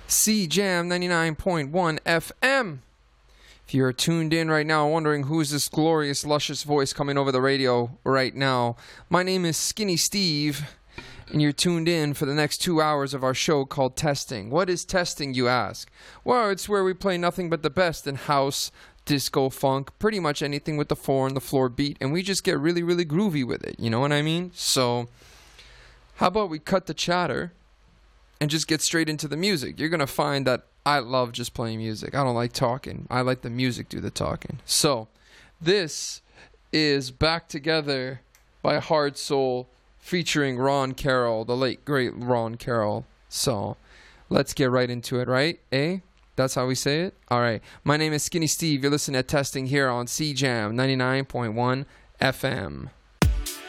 CJAM 99.1 FM. If you're tuned in right now wondering who's this glorious, luscious voice coming over the radio right now, my name is Skinny Steve, and you're tuned in for the next 2 hours of our show called Testing. What is testing, you ask? Well, it's where we play nothing but the best in house, disco, funk, pretty much anything with the 4 on the floor beat, and we just get really, really groovy with it, you know what I mean? So, how about we cut the chatter and just get straight into the music? You're going to find that I love just playing music. I don't like talking. I like the music do the talking. So, this is Back Together by Hard Soul featuring Ron Carroll, the late, great Ron Carroll. So, let's get right into it, right? Eh? That's how we say it? All right. My name is Skinny Steve. You're listening to Testing here on CJAM 99.1 FM.